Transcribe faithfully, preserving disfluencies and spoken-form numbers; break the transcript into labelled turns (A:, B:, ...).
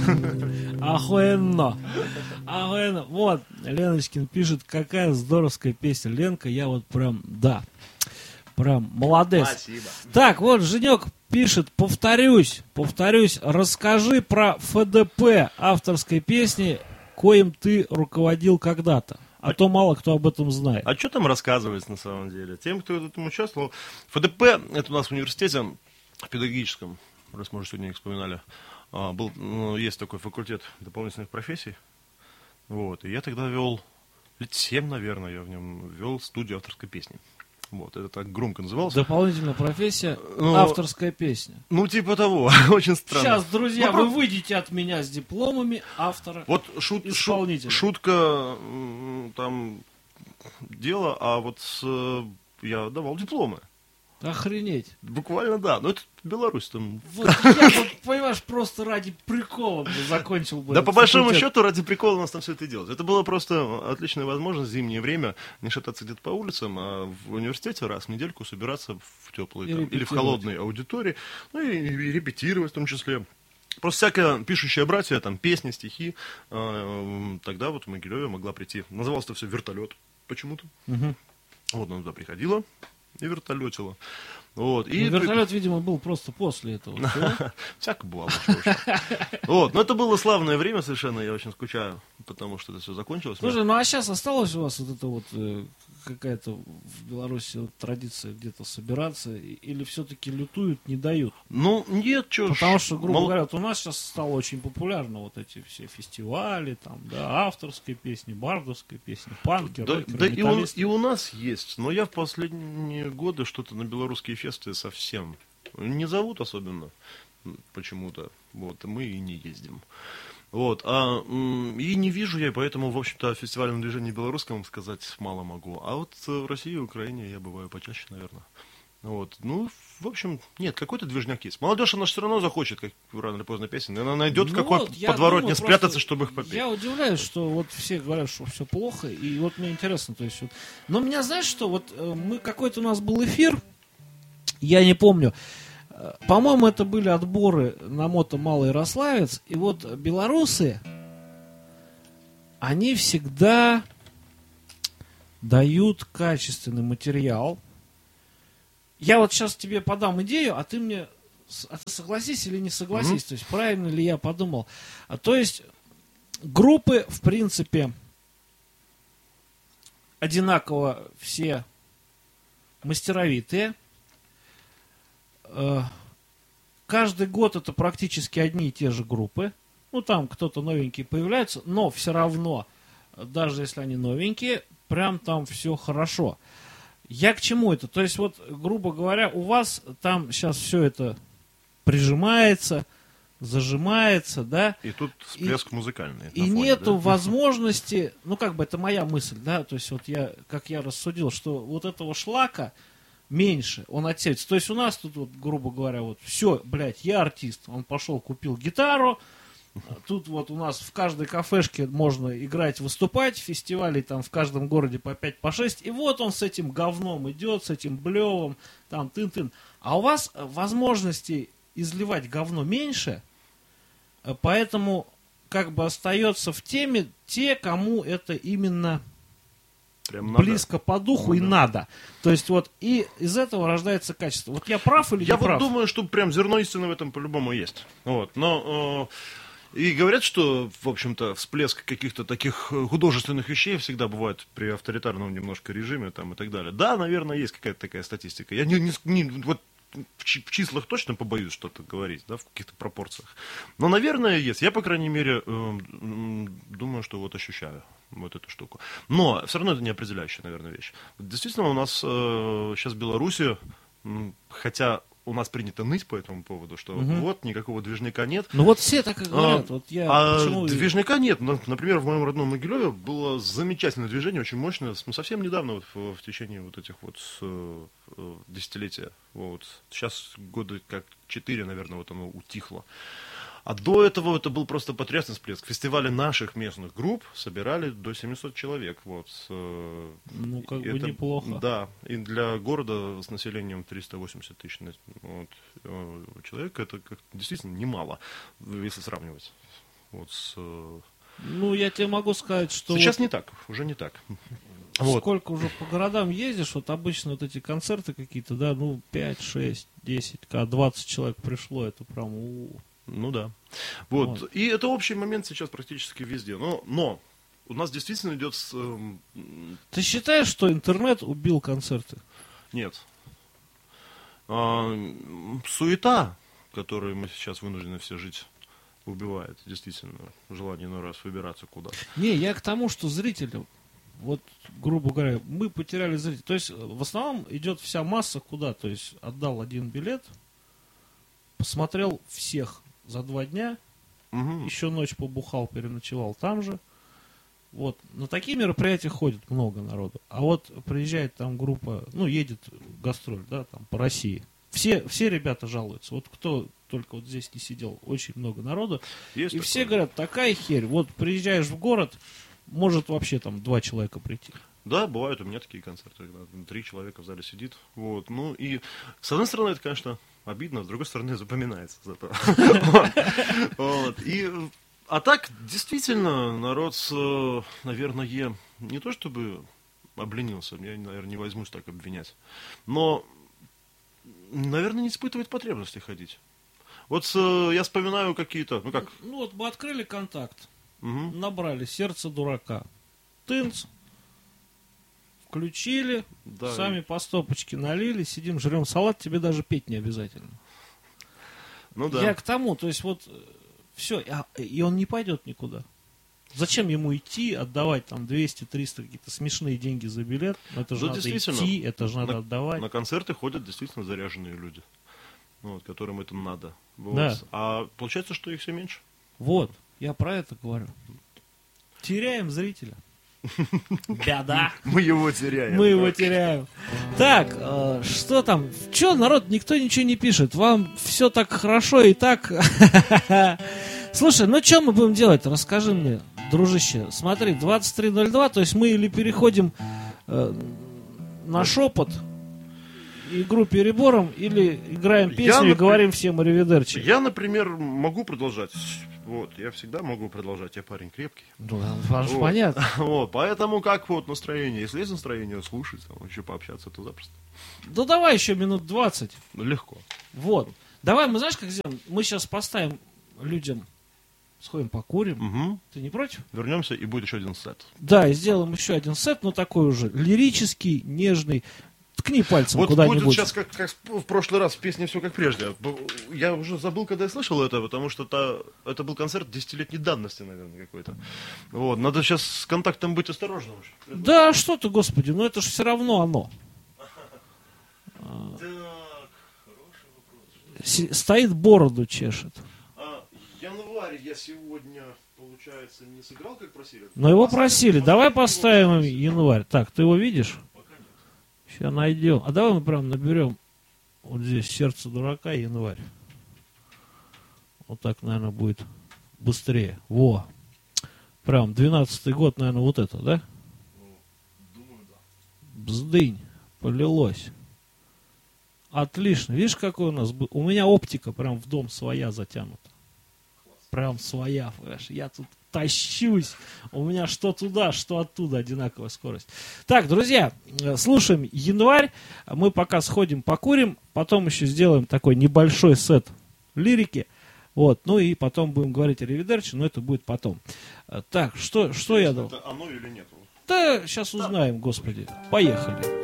A: Охуенно. Охуенно. Вот, Леночкин пишет, какая здоровская песня. Ленка, я вот прям, да, прям молодец.
B: Спасибо.
A: Так, вот, Женек пишет, повторюсь, повторюсь, расскажи про эф дэ пэ авторской песни, коим ты руководил когда-то. А то мало кто об этом знает.
B: А что там рассказывается на самом деле? Тем, кто в этом участвовал. эф дэ пэ, это у нас в университете, в педагогическом, раз мы уже сегодня их вспоминали, был, ну, есть такой факультет дополнительных профессий. Вот, и я тогда вел, лет семь, наверное, я в нем вел студию авторской песни. Вот, это так громко называлось.
A: Дополнительная профессия,
B: ну,
A: авторская песня.
B: Ну, типа того, очень странно.
A: Сейчас, друзья,
B: ну,
A: вы выйдете от меня с дипломами автора,
B: вот шут,
A: исполнителя.
B: Шут, шутка, там, дело, а вот с, я давал дипломы.
A: Охренеть.
B: Буквально, да. Но это Беларусь там.
A: Вот я, вот, понимаешь, просто ради прикола бы закончил бы.
B: Да, по большому счету, ради прикола у нас там все это делать. Это было просто отличная возможность в зимнее время не шататься где-то по улицам, а в университете раз в недельку собираться в теплые там, или в холодной аудитории, ну и, и репетировать в том числе. Просто всякое пишущее братья, там, песни, стихи, э, тогда вот в Могилеве могла прийти. Называлось это все «Вертолет» почему-то. Угу. Вот она туда приходила и вертолетила. Вот. И
A: ну, вертолет, видимо, был просто после этого.
B: Всяко бывало. Вот. Но это было славное время совершенно, я очень скучаю, потому что это все закончилось.
A: Слушай, ну а сейчас осталась у вас вот эта вот какая-то в Беларуси вот традиция где-то собираться, или все-таки лютуют, не дают?
B: Ну, нет, что
A: Потому что, грубо говоря, вот у нас сейчас стало очень популярно вот эти все фестивали, там, да, авторские песни, бардовские песни, панки,
B: да,
A: рокеры,
B: да и, у, и у нас есть, но я в последние годы что-то на белорусские фесты совсем не зовут особенно почему-то, вот, мы и не ездим. Вот, а, и не вижу я, поэтому, в общем-то, о фестивальном движении белорусском сказать мало могу. А вот в России и Украине я бываю почаще, наверное. Вот, ну, в общем, нет, какой-то движняк есть. Молодежь, она все равно захочет, как рано или поздно песен, она найдет ну в какой вот, подворотне думаю, спрятаться, чтобы их попеть.
A: Я удивляюсь, что вот все говорят, что все плохо, и вот мне интересно, то есть вот... Но меня, знаешь что, вот мы, какой-то у нас был эфир, я не помню, по-моему, это были отборы на мото Малый Ярославец. И вот белорусы, они всегда дают качественный материал. Я вот сейчас тебе подам идею, а ты мне а ты согласись или не согласись. Mm-hmm. То есть правильно ли я подумал. А, то есть группы, в принципе, одинаково все мастеровитые. Каждый год это практически одни и те же группы. Ну, там кто-то новенький появляется, но все равно, даже если они новенькие, прям там все хорошо. Я к чему это? То есть, вот, грубо говоря, у вас там сейчас все это прижимается, зажимается, да?
B: И тут всплеск и, музыкальный.
A: И фоне, нету да? возможности, ну, как бы это моя мысль, да, то есть, вот я, как я рассудил, что вот этого шлака меньше, он отсеется. То есть у нас тут, вот, грубо говоря, вот все, блядь, я артист. Он пошел, купил гитару. Тут вот у нас в каждой кафешке можно играть, выступать. Фестивалей там в каждом городе по пять, по шесть. И вот он с этим говном идет, с этим блевом, там тын-тын. А у вас возможностей изливать говно меньше, поэтому как бы остается в теме те, кому это именно... Прям близко надо. По духу ну, и да. надо. То есть вот и из этого рождается качество. Вот я прав или
B: я
A: не прав?
B: Я вот думаю, что прям зерно истины в этом по-любому есть. Вот. Но э, и говорят, что, в общем-то, всплеск каких-то таких художественных вещей всегда бывает при авторитарном немножко режиме там, и так далее. Да, наверное, есть какая-то такая статистика. Я не, не, не вот в числах точно побоюсь что-то говорить, да, в каких-то пропорциях. Но, наверное, есть. Я, по крайней мере, э, думаю, что вот ощущаю вот эту штуку. Но все равно это не определяющая, наверное, вещь. Действительно, у нас э, сейчас в Беларуси, э, хотя у нас принято ныть по этому поводу, что угу. вот, никакого движняка нет.
A: Ну вот все так и говорят.
B: А,
A: вот я
B: а
A: почему...
B: движняка нет. Например, в моем родном Могилеве было замечательное движение, очень мощное, совсем недавно, вот, в, в течение вот этих вот э, десятилетия. Вот. Сейчас года как четыре, наверное, вот оно утихло. А до этого это был просто потрясный всплеск. Фестивали наших местных групп собирали до семисот человек. Вот.
A: Ну, как
B: это,
A: бы неплохо.
B: Да, и для города с населением триста восемьдесят тысяч вот, человек это как, действительно немало, если сравнивать. Вот с, э,
A: Ну, я тебе могу сказать, что...
B: Сейчас
A: вот
B: не так, уже не так. Вот.
A: сколько уже по городам ездишь, вот обычно вот эти концерты какие-то, да, ну, пять, шесть, десять, когда двадцать человек пришло, это прям... у
B: Ну да. Вот.
A: Вот.
B: И это общий момент сейчас практически везде. Но, но у нас действительно идет... с, эм,
A: Ты считаешь, что интернет убил концерты?
B: Нет. А, м, суета, которой мы сейчас вынуждены все жить, убивает действительно желание иной раз выбираться куда-то.
A: Не, я к тому, что зрители, вот, грубо говоря, мы потеряли зрителей. То есть, в основном идет вся масса куда? То есть, отдал один билет, посмотрел всех за два дня,
B: Мгм.
A: еще ночь побухал, переночевал там же. Вот. На такие мероприятия ходит много народу. А вот приезжает там группа, ну, едет гастроль, да, там, по России. Все, все ребята жалуются. Вот кто только вот здесь не сидел, очень много народу.
B: Есть
A: И
B: такое.
A: все говорят, такая херь. Вот приезжаешь в город, может вообще там два человека прийти.
B: Да, бывают у меня такие концерты, когда три человека в зале сидит. Вот. Ну и с одной стороны, это, конечно, обидно, с другой стороны, запоминается зато. Вот. И, а так, действительно, народ, с, наверное, не то чтобы обленился, я, наверное, не возьмусь так обвинять, но, наверное, не испытывает потребности ходить. Вот с, я вспоминаю какие-то, ну как,
A: Ну вот мы открыли контакт,
B: мгм.
A: набрали «Сердце дурака». Тынц. Включили,
B: Да.
A: сами по стопочке налили, сидим, жрем салат, тебе даже петь не обязательно.
B: Ну да.
A: Я к тому, то есть вот все, и он не пойдет никуда. Зачем ему идти, отдавать там двести-триста какие-то смешные деньги за билет? Ну, это же
B: Да,
A: надо
B: действительно.
A: идти, это же надо
B: на,
A: отдавать.
B: на концерты ходят действительно заряженные люди, ну, вот, которым это надо. Вот.
A: Да.
B: А получается, что их все меньше.
A: Вот, я про это говорю. Теряем зрителя. Беда.
B: Мы его теряем.
A: Мы его теряем. Так, э, что там? Че, народ, никто ничего не пишет. Вам все так хорошо и так. Слушай, ну что мы будем делать? Расскажи мне, дружище. Смотри, двадцать три ноль два, то есть мы или переходим э, на шепот, игру перебором, или играем
B: Я,
A: песню и
B: напри-
A: говорим всем аривидерчи.
B: Я, например, могу продолжать. Вот, я всегда могу продолжать. Я парень крепкий.
A: Ну, вам же
B: Вот.
A: понятно.
B: Вот, поэтому как вот настроение. Если есть настроение слушать, там, еще пообщаться, то запросто.
A: Да давай еще минут двадцать.
B: Ну, легко.
A: Вот. Давай, мы знаешь, как сделаем? Мы сейчас поставим людям, сходим покурим.
B: Угу.
A: Ты не против?
B: Вернемся, и будет еще один сет.
A: Да, и сделаем еще один сет, но такой уже лирический, нежный. Ткни пальцем
B: Вот
A: куда-нибудь.
B: будет сейчас, как, как в прошлый раз, в песне все как прежде. Я уже забыл, когда я слышал это, потому что это, это был концерт десятилетней давности, наверное, какой-то. Вот, надо сейчас с контактом быть осторожным.
A: Да, что ты, господи, ну это же все равно оно.
B: Так, хороший вопрос.
A: С- стоит, бороду чешет.
B: А, январь я сегодня, получается, не сыграл, как просили?
A: Но его просили, давай поставим им январь. Так, ты его видишь?
B: Пока нет.
A: Сейчас найдем. А давай мы прям наберем вот здесь «Сердце дурака» и январь. Вот так, наверное, будет быстрее. Во. Прям двенадцатый год, наверное, вот это, да?
B: Думаю, да.
A: Бздынь. Полилось. Отлично. Видишь, какой у нас был? У меня оптика прям в дом своя затянута. Прям своя, понимаешь? Я тут тащусь. У меня что туда, что оттуда одинаковая скорость. Так, друзья, э, слушаем январь. Мы пока сходим покурим. Потом еще сделаем такой небольшой сет лирики. Вот. Ну и потом будем говорить о ревидерче, но это будет потом. Э, Так, что, что я дал?
B: Это оно или нет?
A: Да, сейчас узнаем, господи. Поехали.